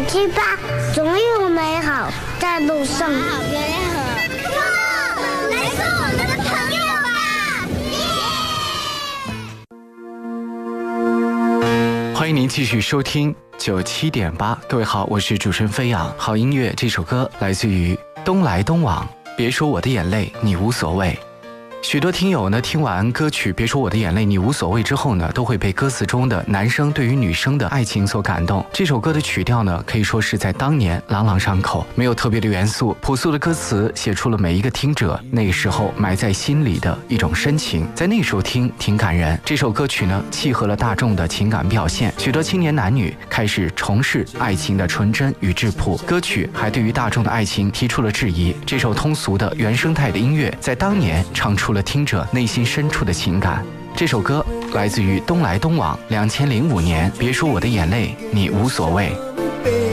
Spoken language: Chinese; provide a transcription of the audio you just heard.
去吧，总有美好在路上。 好漂亮哦！来做我们的朋友吧！ 欢迎您继续收听97.8，各位好，我是主持人飞扬。好音乐这首歌来自于东来东往，别说我的眼泪你无所谓。许多听友呢，听完歌曲《别说我的眼泪你无所谓》之后呢，都会被歌词中的男生对于女生的爱情所感动。这首歌的曲调呢，可以说是在当年朗朗上口，没有特别的元素，朴素的歌词写出了每一个听者那个时候埋在心里的一种深情，在那时候听挺感人。这首歌曲呢，契合了大众的情感表现，许多青年男女开始重视爱情的纯真与质朴。歌曲还对于大众的爱情提出了质疑。这首通俗的原生态的音乐，在当年唱出了听者内心深处的情感。这首歌来自于东来东往，2005年，别说我的眼泪你无所谓。